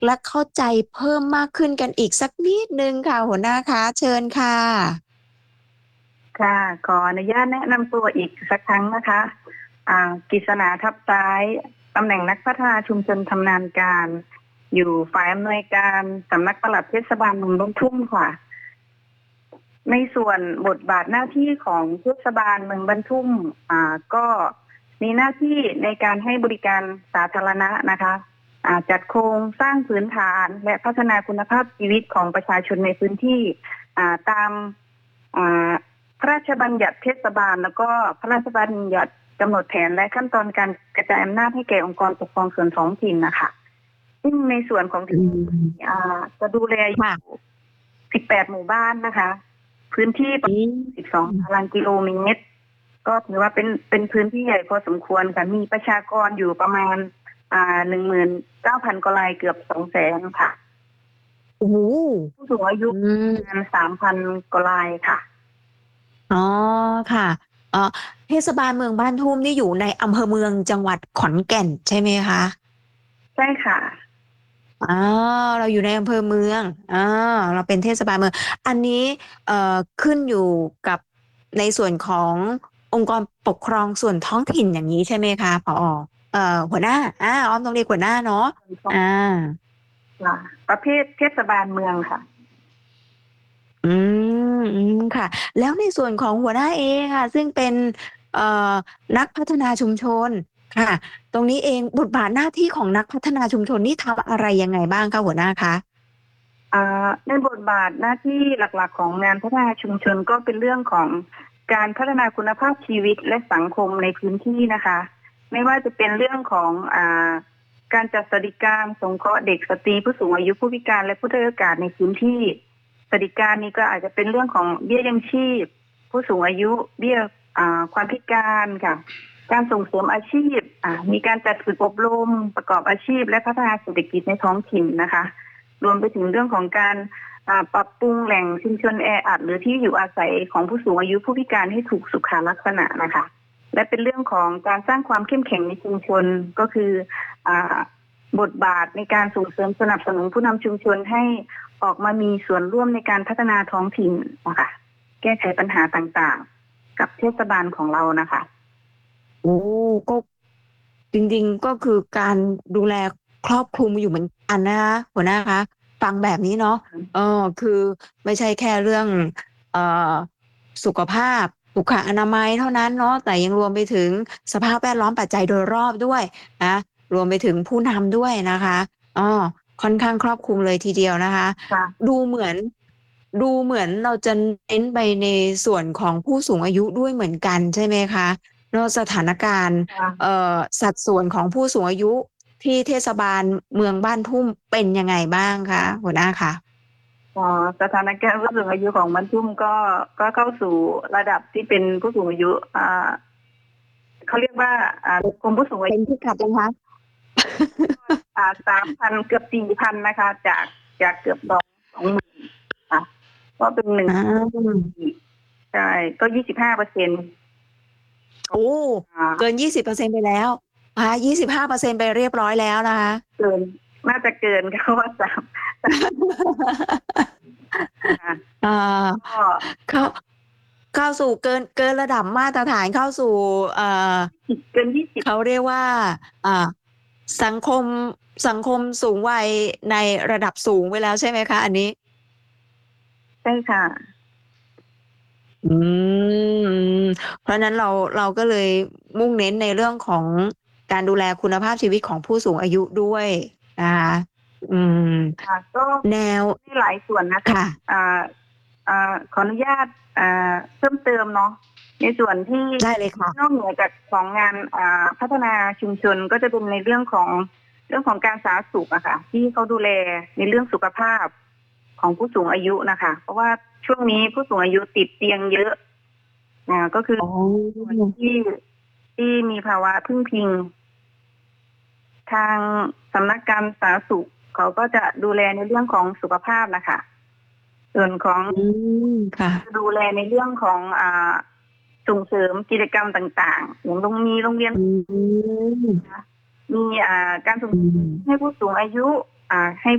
และเข้าใจเพิ่มมากขึ้นกันอีกสักนิดนึงค่ะหัวหน้าคะเชิญค่ะค่ะขออนุญาตแนะนำตัวอีกสักครั้งนะคะกฤษณาทับซ้ายตำแหน่งนักพัฒนาชุมชนทำงานการอยู่ฝ่ายอำนวยการสำนักปลัดเทศบาลเมืองบ้านทุ่มค่ะในส่วนบทบาทหน้าที่ของเทศบาลเมืองบ้านทุ่มก็มีหน้าที่ในการให้บริการสาธารณะนะคะจัดโครงสร้างพื้นฐานและพัฒนาคุณภาพชีวิตของประชาชนในพื้นที่ตามพระราชบัญญัติเทศบาลแล้วก็พระราชบัญญัติกำหนดแผนและขั้นตอนการกระจายอำนาจให้แก่องค์กรปกครองส่วนท้องถิ่นนะคะซึ่งในส่วนของที่จะดูแลอยู่18 หมู่บ้านนะคะพื้นที่ประมาณ12 ตารางกิโลเมตรก็ถือว่าเป็นพื้นที่ใหญ่พอสมควรค่ะมีประชากรอยู่ประมาณ19,000 กว่ารายเกือบ200,000ค่ะโอ้โหผู้สูงอายุประมาณ3,000 กว่ารายค่ะอ๋อค่ะเอ่อเทศบาลเมืองบ้านทุ่มนี่อยู่ในอำเภอเมืองจังหวัดขอนแก่นใช่ไหมคะใช่ค่ะอ๋อเราอยู่ในอำเภอเมืองเราเป็นเทศบาลเมืองอันนี้ขึ้นอยู่กับในส่วนขององค์กรปกครองส่วนท้องถิ่นอย่างนี้ใช่ไหมคะผอหัวหน้าอ้อมต้องเรียกหัวหน้าเนาะอ่าประเภทเทศบาลเมืองค่ะอืค่ะแล้วในส่วนของหัวหน้าเองค่ะซึ่งเป็นเอ่อนักพัฒนาชุมชนค่ะตรงนี้เองบทบาทหน้าที่ของนักพัฒนาชุมชนนี่ทำอะไรยังไงบ้างคะหัวหน้าคะในบทบาทหน้าที่หลักๆของงานพัฒนาชุมชนก็เป็นเรื่องของการพัฒนาคุณภาพชีวิตและสังคมในพื้นที่นะคะไม่ว่าจะเป็นเรื่องของการจัดสวัสดิการสงเคราะห์เด็กสตรีผู้สูงอายุผู้พิการและผู้ด้อยโอกาสในพื้นที่สวัสดิการนี้ก็อาจจะเป็นเรื่องของเบี้ยยังชีพผู้สูงอายุเบี้ยความพิการค่ะการส่งเสริมอาชีพมีการจัดฝึกอบรมประกอบอาชีพและพัฒนาเศรษฐกิจในท้องถิ่นนะคะรวมไปถึงเรื่องของการปรับปรุงแหล่งชุมชนแออัดหรือที่อยู่อาศัยของผู้สูงอายุผู้พิการให้ถูกสุขลักษณะนะคะและเป็นเรื่องของการสร้างความเข้มแข็งในชุมชนก็คืออบทบาทในการส่งเสริมสนับสนุนผู้นำชุมชนให้ออกมามีส่วนร่วมในการพัฒนาท้องถิ่นนะคะแก้ไขปัญหาต่างๆกับเทศบาลของเรานะคะโอ้ก็จริงๆก็คือการดูแลครอบคลุมอยู่เหมือนกันนะคะหัวหน้าคะฟังแบบนี้เนาะคือไม่ใช่แค่เรื่องเอ่อสุขภาพสุขอนามัยเท่านั้นเนาะแต่ยังรวมไปถึงสภาพแวดล้อมปัจจัยโดยรอบด้วยนะรวมไปถึงผู้นำด้วยนะคะอ๋อค่อนข้างครอบคลุมเลยทีเดียวนะคะดูเหมือนดูเหมือนเราจะเน้นไปในส่วนของผู้สูงอายุด้วยเหมือนกันใช่ไหมคะแล้วสถานการณ์สัดส่วนของผู้สูงอายุที่เทศบาลเมืองบ้านทุ่มเป็นยังไงบ้างคะหัวหน้าคะสถานการณ์ผู้สูงอายุของบ้านทุ่มก็เข้าสู่ระดับที่เป็นผู้สูงอายุเขาเรียกว่ากรมผู้สูงอาเป็นยุพิกัดยังคะ 3,000เกือบ4,000นะคะจากเกือบ20,000ค่ะก็เป็นหนึ่งใช่ก็25% โอ้เกิน20%ไปแล้ว25%ไปเรียบร้อยแล้วนะคะเกินน่าจะเกินเพราะว่าอ่าก็เข้าเข้าสู่เกินระดับมาตรฐานเข้าสู่เกิน20 เขาเรียกว่าอ่าสังคมสังคมสูงวัยในระดับสูงไปแล้วใช่ไหมคะอันนี้ใช่ค่ะอืมเพราะนั้นเราก็เลยมุ่งเน้นในเรื่องของการดูแลคุณภาพชีวิตของผู้สูงอายุด้วยนะคะอืมก็แนวมีหลายส่วนนะคะค่ะขออนุญาตเพิ่มเติมเนาะในส่วนที่ได้เลยค่ะนอกเหนือจากของงานพัฒนาชุมชนก็จะเป็นในเรื่องของการสาธารณสุขอะค่ะที่เขาดูแลในเรื่องสุขภาพของผู้สูงอายุนะคะเพราะว่าช่วงนี้ผู้สูงอายุติดเตียงเยอะก็คืออ๋อส่วนที่มีภาวะพึ่งพิงทางสำนักการสาธารณสุขเขาก็จะดูแลในเรื่องของสุขภาพนะคะส่วนของค่ะดูแลในเรื่องของส่งเสริมกิจกรรมต่างๆอย่างมีโรงเรียนอืมมีการส่งอืเสริมมให้ผู้สูงอายุให้